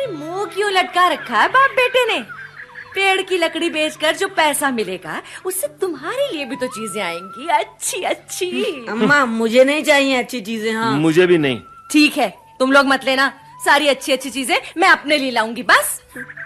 अरे मुंह क्यों लटका रखा है बाप बेटे ने? पेड़ की लकड़ी बेचकर जो पैसा मिलेगा उससे तुम्हारे लिए भी तो चीजें आएंगी अच्छी अच्छी। अम्मा मुझे नहीं चाहिए अच्छी चीजें। हाँ मुझे भी नहीं। ठीक है तुम लोग मत लेना, सारी अच्छी अच्छी चीजें मैं अपने लिए लाऊंगी बस।